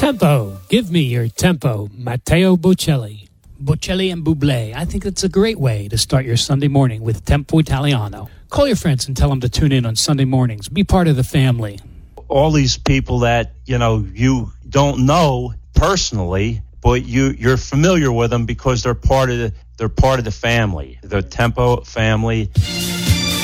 Tempo. Give me your tempo. Matteo Bocelli. Bocelli and Bublé. I think it's a great way to start your Sunday morning with Tempo Italiano. Call your friends and tell them to tune in on Sunday mornings. Be part of the family. All these people that, you don't know personally, but you're familiar with them because they're part of the family, the Tempo family.